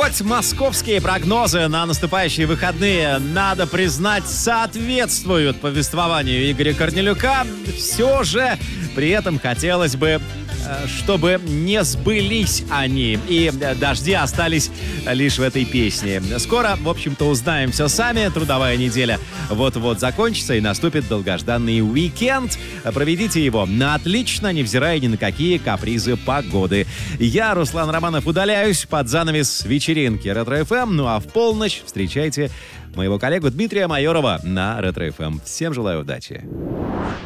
Хоть московские прогнозы на наступающие выходные, надо признать, соответствуют повествованию Игоря Корнелюка, все же при этом хотелось бы, чтобы не сбылись они, и дожди остались лишь в этой песне. Скоро, в общем-то, узнаем все сами. Трудовая неделя вот-вот закончится, и наступит долгожданный уикенд. Проведите его на отлично, невзирая ни на какие капризы погоды. Я, Руслан Романов, удаляюсь под занавес вечеринки Ретро-ФМ. Ну а в полночь встречайте моего коллегу Дмитрия Майорова на Ретро-ФМ. Всем желаю удачи.